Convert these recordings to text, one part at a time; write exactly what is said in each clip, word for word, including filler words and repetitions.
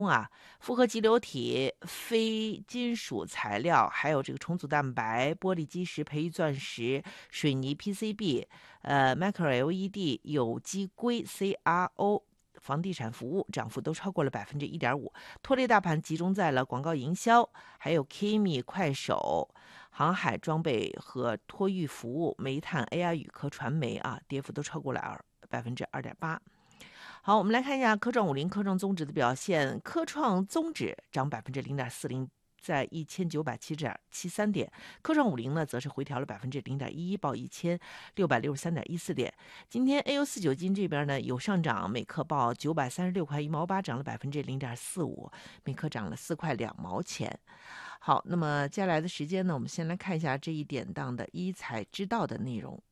啊，复合集流体、非金属材料，还有这个重组蛋白、玻璃基石、培育钻石、水泥 P C B、呃 Micro L E D、有机硅 C R O。房地产服务涨幅都超过了百分之一点五，拖累大盘集中在了广告营销，还有 Kimi、快手、航海装备和托育服务、煤炭、A I 宇科传媒啊，跌幅都超过了百分之二点八。好，我们来看一下科创五零、科创综指的表现。科创综指涨百分之零点四零，在一千九百七十点七三点。科创五零呢，则是回调了百分之零点一一，报一千六百六十三点一四点。今天 A 五四九金这边呢有上涨，每克报九百三十六块一毛八，涨了百分之零点四五，每克涨了四块两毛钱。好，那么接下来的时间呢，我们先来看一下这一点档的一财知道的内容。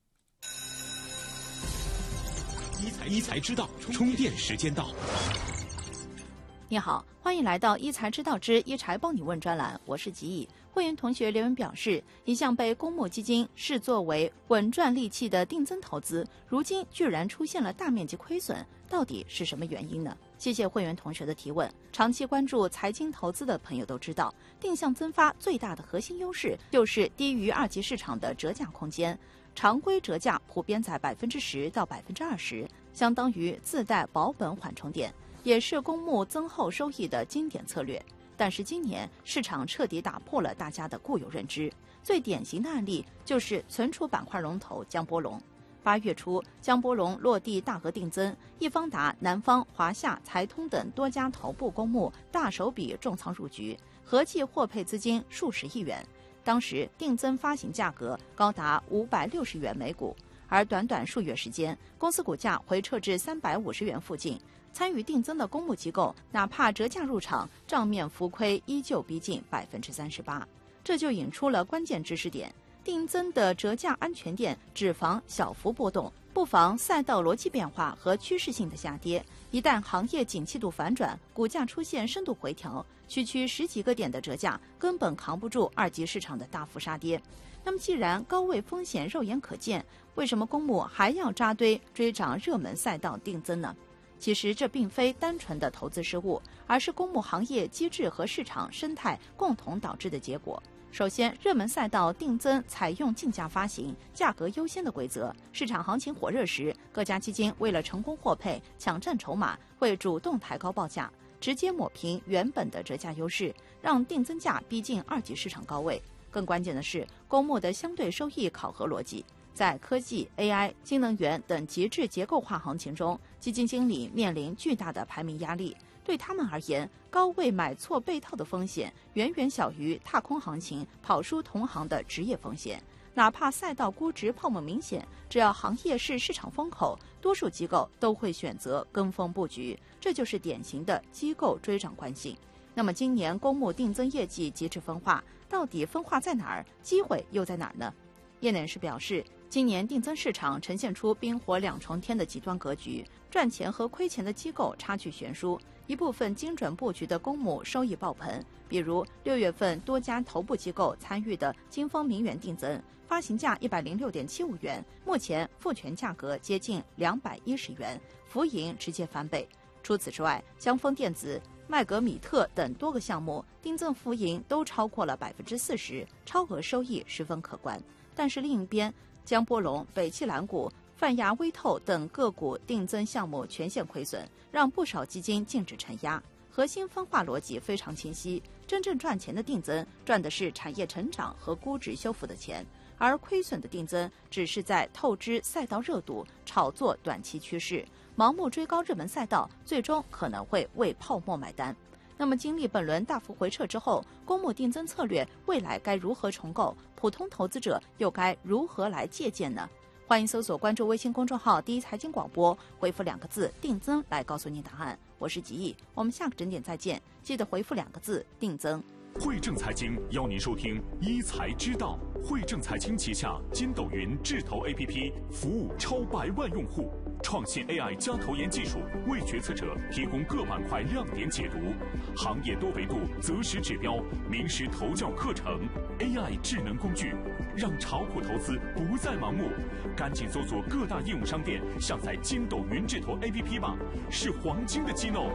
一财一财知道，充电时间到。 你好，欢迎来到一财知道之一财帮你问专栏，我是吉乙。会员同学留言表示，一向被公募基金视作为稳赚利器的定增投资，如今居然出现了大面积亏损，到底是什么原因呢？谢谢会员同学的提问。长期关注财经投资的朋友都知道，定向增发最大的核心优势就是低于二级市场的折价空间。常规折价普遍在百分之十到百分之二十，相当于自带保本缓冲点，也是公募增厚收益的经典策略。但是今年市场彻底打破了大家的固有认知，最典型的案例就是存储板块龙头江波龙。八月初，江波龙落地大额定增，易方达、南方、华夏、财通等多家头部公募大手笔重仓入局，合计获配资金数十亿元。当时定增发行价格高达五百六十元每股，而短短数月时间，公司股价回撤至三百五十元附近。参与定增的公募机构，哪怕折价入场，账面浮亏依旧逼近百分之三十八。这就引出了关键知识点：定增的折价安全垫只防小幅波动，不防赛道逻辑变化和趋势性的下跌。一旦行业景气度反转，股价出现深度回调，区区十几个点的折价根本扛不住二级市场的大幅杀跌。那么既然高位风险肉眼可见，为什么公募还要扎堆追涨热门赛道定增呢？其实这并非单纯的投资失误，而是公募行业机制和市场生态共同导致的结果。首先，热门赛道定增采用竞价发行、价格优先的规则。市场行情火热时，各家基金为了成功获配、抢占筹码，会主动抬高报价，直接抹平原本的折价优势，让定增价逼近二级市场高位。更关键的是，公募的相对收益考核逻辑。在科技、A I、新能源等极致结构化行情中，基金经理面临巨大的排名压力。对他们而言，高位买错被套的风险远远小于踏空行情跑输同行的职业风险。哪怕赛道估值泡沫明显，只要行业是市场风口，多数机构都会选择跟风布局，这就是典型的机构追涨惯性。那么今年公募定增业绩极致分化，到底分化在哪儿？机会又在哪儿呢？业内人士表示，今年定增市场呈现出冰火两重天的极端格局，赚钱和亏钱的机构差距悬殊，一部分精准布局的公募收益爆棚，比如六月份多家头部机构参与的金丰明源定增，发行价一百零六点七五元，目前复权价格接近两百一十元，浮盈直接翻倍。除此之外，江丰电子、麦格米特等多个项目定增浮盈都超过了百分之四十，超额收益十分可观。但是另一边，江波龙、北汽蓝谷、泛亚微透等个股定增项目全线亏损，让不少基金净值承压。核心分化逻辑非常清晰，真正赚钱的定增赚的是产业成长和估值修复的钱，而亏损的定增只是在透支赛道热度，炒作短期趋势，盲目追高热门赛道，最终可能会为泡沫买单。那么经历本轮大幅回撤之后，公募定增策略未来该如何重构？普通投资者又该如何来借鉴呢？欢迎搜索关注微信公众号第一财经广播，回复两个字定增来告诉您答案。我是吉毅，我们下个整点再见，记得回复两个字定增。 汇正财经邀您收听一财知道。汇正财经旗下筋斗云智投 A P P 服务超百万用户，创新 A I 加投研技术，为决策者提供各板块亮点解读，行业多维度择时指标，名师投教课程 ，A I 智能工具，让炒股投资不再盲目。赶紧搜索各大应用商店，下载筋斗云智投 A P P 吧，是黄金的机哦。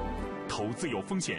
投资有风险，